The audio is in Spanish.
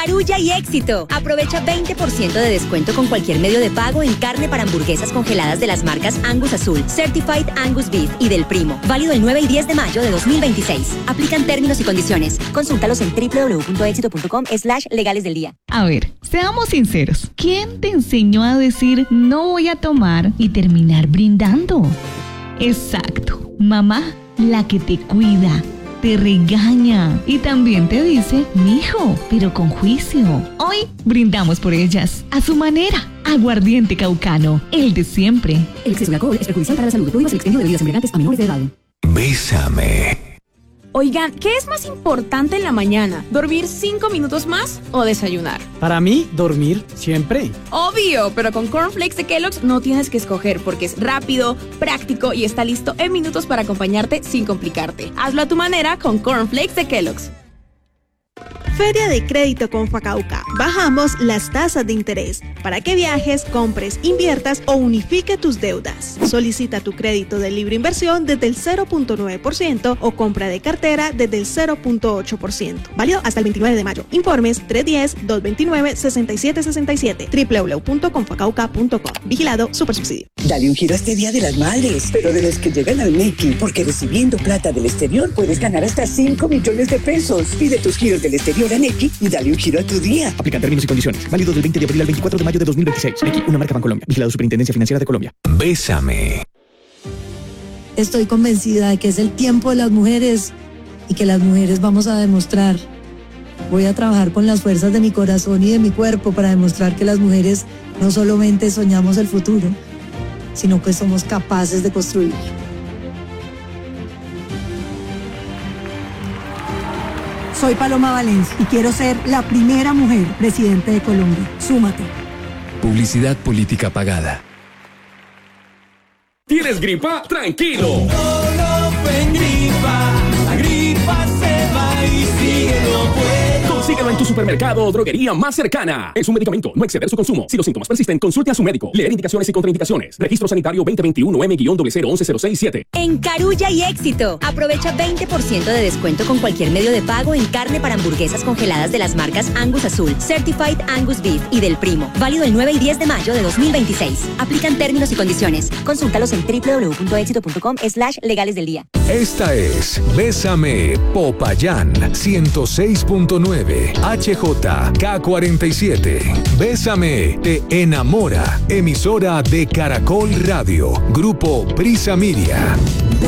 Carulla y Éxito. Aprovecha 20% de descuento con cualquier medio de pago en carne para hamburguesas congeladas de las marcas Angus Azul, Certified Angus Beef y Del Primo. Válido el 9 y 10 de mayo de 2026. Aplican términos y condiciones. Consúltalos en www.exito.com/legales del día. A ver, seamos sinceros. ¿Quién te enseñó a decir no voy a tomar y terminar brindando? Exacto. Mamá, la que te cuida, te regaña y también te dice, mijo, pero con juicio. Hoy brindamos por ellas, a su manera. Aguardiente Caucano, el de siempre. El exceso de alcohol es perjudicial para la salud. Prohíbas el expendio de bebidas embriagantes a menores de edad. Bésame. Oigan, ¿qué es más importante en la mañana? ¿Dormir 5 minutos más o desayunar? Para mí, dormir siempre. Obvio, pero con Cornflakes de Kellogg's no tienes que escoger porque es rápido, práctico y está listo en minutos para acompañarte sin complicarte. Hazlo a tu manera con Cornflakes de Kellogg's. Feria de Crédito con Facauca. Bajamos las tasas de interés para que viajes, compres, inviertas o unifique tus deudas. Solicita tu crédito de libre inversión desde el 0.9% o compra de cartera desde el 0.8%. Válido hasta el 29 de mayo. Informes 310-229-6767. www.confacauca.com. Vigilado Supersubsidio. Dale un giro a este Día de las Madres, pero de los que llegan al Nequi, porque recibiendo plata del exterior puedes ganar hasta 5 millones de pesos. Pide tus giros del exterior a Nequi y dale un giro a tu día. Aplican términos y condiciones. Válido del 20 de abril al 24 de mayo de 2026. Nequi, una marca Bancolombia. Vigilado Superintendencia Financiera de Colombia. Bésame. Estoy convencida de que es el tiempo de las mujeres y que las mujeres vamos a demostrar. Voy a trabajar con las fuerzas de mi corazón y de mi cuerpo para demostrar que las mujeres no solamente soñamos el futuro, sino que somos capaces de construirlo. Soy Paloma Valencia y quiero ser la primera mujer presidente de Colombia. Súmate. Publicidad política pagada. ¿Tienes gripa? ¡Tranquilo! No fue gripa, la gripa se va y sigue lo bueno. Consíguelo en tu supermercado o droguería más cercana. Es un medicamento, no exceder su consumo. Si los síntomas persisten, consulte a su médico. Leer indicaciones y contraindicaciones. Registro Sanitario 2021-M-0110667. En Carulla y Éxito. Aprovecha 20% de descuento con cualquier medio de pago en carne para hamburguesas congeladas de las marcas Angus Azul, Certified Angus Beef y Del Primo. Válido el 9 y 10 de mayo de 2026. Aplican términos y condiciones. Consúltalos en www.exito.com/legales del día. Esta es Bésame Popayán 106.9 HJK47. Bésame te enamora. Emisora de Caracol Radio. Grupo Prisa Miria.